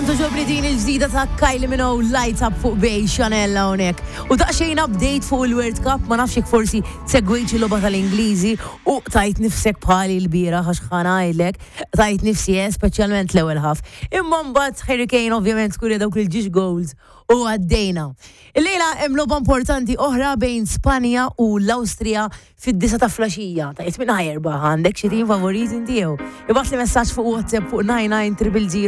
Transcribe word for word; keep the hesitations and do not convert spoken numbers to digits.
Kemm toġobni din il-ġdida ta' Kylie Minogue Lights Up fuq bej Chanel hawnhekk. U daqsxejn update fuq il-World Cup, ma nafx jekk forsi segwejt il-logħba tal-Ingliżi u tajt nifsek bħali l-bira għax ħanajlek, tajt nifsi speċjalment l-ewwel ħaf. Imma mbagħad Hurricane ovvjament skurja dawk il-ġiex goals u għaddejna. Il-lejla hemm logħba importanti oħra bejn Spanja u l-Awstrija fid-disa ta' flaxija. Tajt minn ħajerba għandek xi tim favorit intiegħu. Ibgħat li messaġġ fuq WhatsApp fuq nine nine triple zero